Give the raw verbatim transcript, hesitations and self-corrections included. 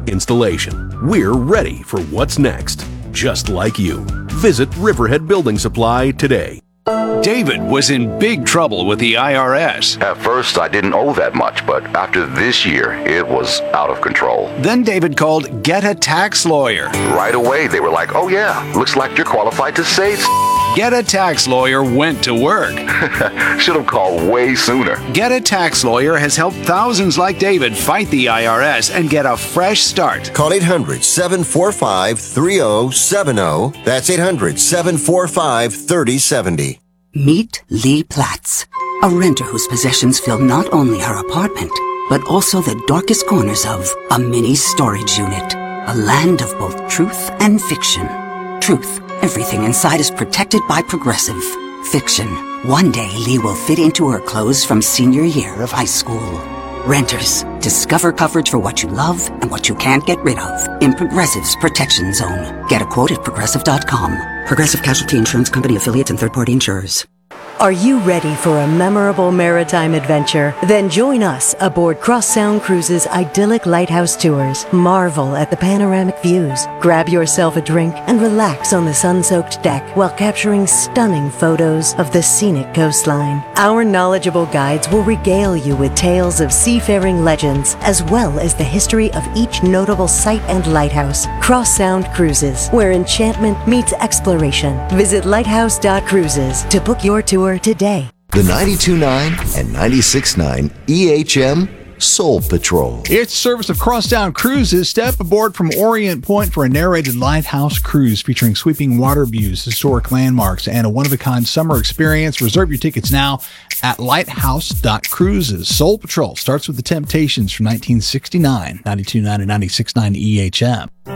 installation. We're ready for what's next, just like you. Visit Riverhead Building Supply today. David was in big trouble with the I R S. At first, I didn't owe that much, but after this year, it was out of control. Then David called Get a Tax Lawyer. Right away, they were like, oh yeah, looks like you're qualified to save. Get a Tax Lawyer went to work. Should have called way sooner. Get a Tax Lawyer has helped thousands like David fight the I R S and get a fresh start. Call eight hundred, seven four five, three oh seven oh. That's eight hundred, seven four five, three oh seven oh. Meet Lee Platz, a renter whose possessions fill not only her apartment, but also the darkest corners of a mini storage unit. A land of both truth and fiction. Truth, everything inside is protected by Progressive. Fiction, one day Lee will fit into her clothes from senior year of high school. Renters, discover coverage for what you love and what you can't get rid of in Progressive's Protection Zone. Get a quote at progressive dot com. Progressive Casualty Insurance Company affiliates and third-party insurers. Are you ready for a memorable maritime adventure? Then join us aboard Cross Sound Cruises' idyllic lighthouse tours. Marvel at the panoramic views. Grab yourself a drink and relax on the sun-soaked deck while capturing stunning photos of the scenic coastline. Our knowledgeable guides will regale you with tales of seafaring legends, as well as the history of each notable site and lighthouse. Cross Sound Cruises, where enchantment meets exploration. Visit lighthouse dot cruises to book your tour today. The ninety-two point nine and ninety-six point nine E H M Soul Patrol. It's the service of Crosstown Cruises. Step aboard from Orient Point for a narrated lighthouse cruise featuring sweeping water views, historic landmarks, and a one-of-a-kind summer experience. Reserve your tickets now at lighthouse dot cruises. Soul Patrol starts with The Temptations from nineteen sixty-nine. ninety-two point nine and ninety-six point nine E H M.